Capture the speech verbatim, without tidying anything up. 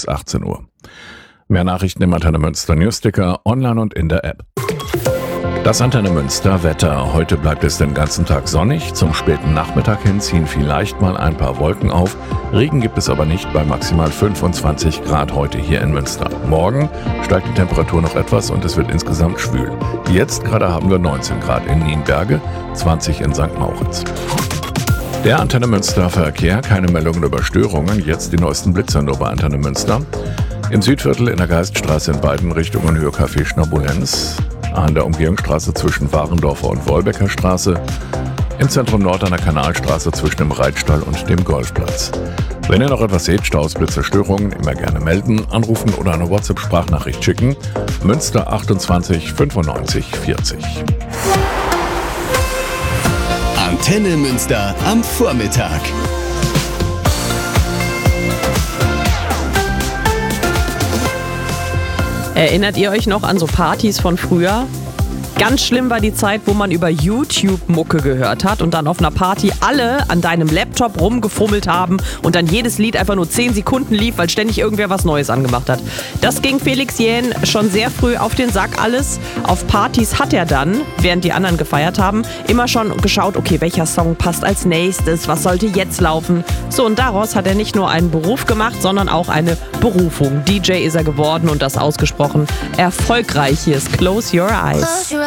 bis achtzehn Uhr. Mehr Nachrichten im Antenne Münster Newsticker, online und in der App. Das Antenne Münster Wetter. Heute bleibt es den ganzen Tag sonnig. Zum späten Nachmittag hin ziehen vielleicht mal ein paar Wolken auf. Regen gibt es aber nicht, bei maximal fünfundzwanzig Grad heute hier in Münster. Morgen steigt die Temperatur noch etwas und es wird insgesamt schwül. Jetzt gerade haben wir neunzehn Grad in Nienberge, zwanzig in Sankt Mauritz. Der Antenne Münster Verkehr, keine Meldungen über Störungen. Jetzt die neuesten Blitzer nur bei Antenne Münster. Im Südviertel in der Geiststraße in beiden Richtungen Höhe Café Schnabulenz. An der Umgehungsstraße zwischen Warendorfer und Wolbecker Straße. Im Zentrum Nord an der Kanalstraße zwischen dem Reitstall und dem Golfplatz. Wenn ihr noch etwas seht, Staus, Blitze, Störungen, immer gerne melden, anrufen oder eine WhatsApp-Sprachnachricht schicken. Münster achtundzwanzig fünfundneunzig vierzig. Antenne Münster am Vormittag. Erinnert ihr euch noch an so Partys von früher? Ganz schlimm war die Zeit, wo man über YouTube Mucke gehört hat und dann auf einer Party alle an deinem Laptop rumgefummelt haben und dann jedes Lied einfach nur zehn Sekunden lief, weil ständig irgendwer was Neues angemacht hat. Das ging Felix Jähn schon sehr früh auf den Sack alles. Auf Partys hat er dann, während die anderen gefeiert haben, immer schon geschaut, okay, welcher Song passt als nächstes, was sollte jetzt laufen. So, und daraus hat er nicht nur einen Beruf gemacht, sondern auch eine Berufung. D J ist er geworden und das ausgesprochen erfolgreich. Hier ist Close Your Eyes.